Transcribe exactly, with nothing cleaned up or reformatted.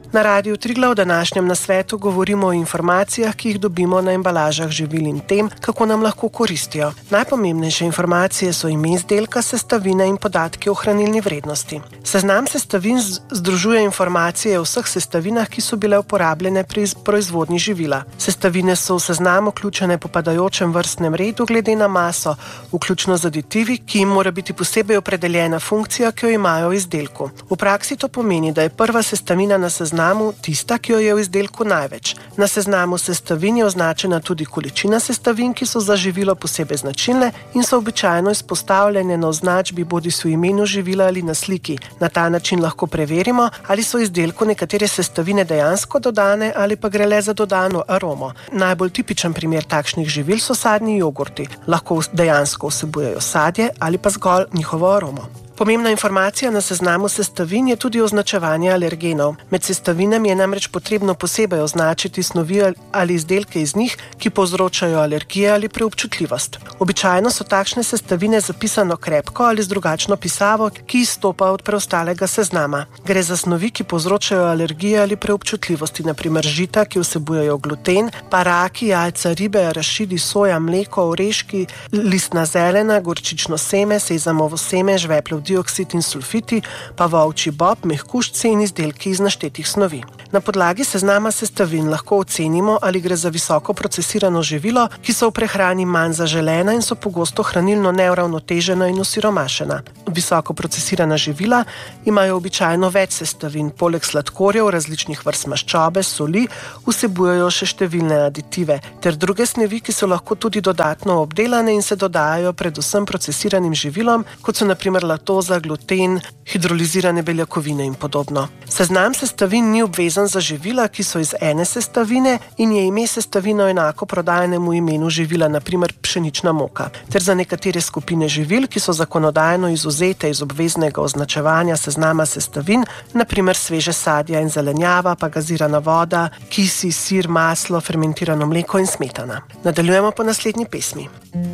Na Radiu Triglav v današnjem nasvetu govorimo o informacijah, ki jih dobimo na embalažah živil in tem, kako nam lahko koristijo. Najpomembnejše informacije so ime izdelka, sestavine in podatki o hranilni vrednosti. Seznam sestavin združuje informacije o vseh sestavinah, ki so bile uporabljene pri proizvodnji živila. Sestavine so v seznam vključene po padajočem vrstnem redu glede na maso, vključno z aditivi, ki jim mora biti posebej opredeljena funkcija, ki jo imajo v izdelku. V praksi to pomeni, da je prva sestavina na seznamu tista, ki jo je v izdelku največ. Na seznamu sestavin je označena tudi količina sestavin, ki so za živilo posebej značilne in so običajno izpostavljene na označbi bodisi v imenu živila ali na sliki. Na ta način lahko preverimo, ali so v izdelku nekatere sestavine dejansko dodane ali pa gre le za dodano aromo. Najbolj tipičen primer takšnih živil so sadni jogurti. Lahko dejansko vsebujejo sadje ali pa zgolj njihovo aromo. Pomembna informacija na seznamu sestavin je tudi označevanje alergenov. Med sestavinami je namreč potrebno posebej označiti snovi ali izdelke iz njih, ki povzročajo alergije ali preobčutljivost. Običajno so takšne sestavine zapisano krepko ali z drugačno pisavo, ki izstopa od preostalega seznama. Gre za snovi, ki povzročajo alergije ali preobčutljivosti, na primer žita, ki vsebujejo gluten, pa raki, jajca, ribe, arašidi, soja, mleko, oreški, listna zelena, gorčično seme, sezamovo seme, žvepljev dioksid in sulfiti, pa volčji bob, mehkužci in izdelki iz naštetih snovi. Na podlagi seznama sestavin lahko ocenimo, ali gre za visoko procesirano živilo, ki so v prehrani manj zaželena in so pogosto hranilno neuravnotežena in osiromašena. Visoko procesirana živila imajo običajno več sestavin, poleg sladkorjev, različnih vrst maščobe, soli, vsebujejo še številne aditive ter druge snovi, ki so lahko tudi dodatno obdelane in se dodajajo predvsem procesiranim živilom, kot so na primer laktoza, gluten, hidrolizirane beljakovine in podobno. Seznam sestavin ni obvezen za živila, ki so iz ene sestavine in je ime sestavino enako prodajanemu imenu živila, na primer pšenična moka, ter za nekatere skupine živil, ki so zakonodajno izvzete iz obveznega označevanja seznama sestavin, na primer sveže sadja in zelenjava, pa gazirana voda, kisi, sir, maslo, fermentirano mleko in smetana. Nadaljujemo po naslednji pesmi.